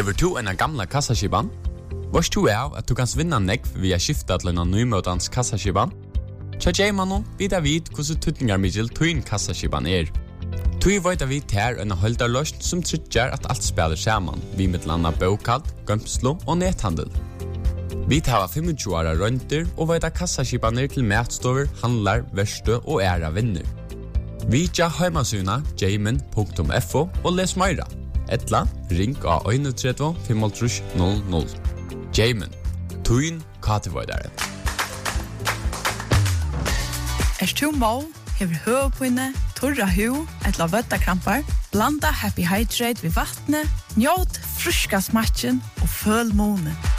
Hever du en gamla kassaskiban? Varst du av at du kan vinna nekv via skifta til en nymøtans kassaskiban? Tja Jaymanon vidar vid hvordan tutningarmidjel tuin kassaskiban Tui veit vi ter en holdarløst som tryggjar at alt spiller saman, vi med landa bokald, gømslo og nethandel. Vi tar 25 åra rønter og veit kassaskibaner til matstover, handlar, verstø og æra vinner. Vi tja heimasuna jayman.fo og les meira. Etla, ring av 31 500. Jayman, tuin katevoidare. Du må, hever høvpinne, torra hu, etla vøttakrampar, blanda Happy Hydrate ved vattnet, njåt fruska smatchen og føl månen.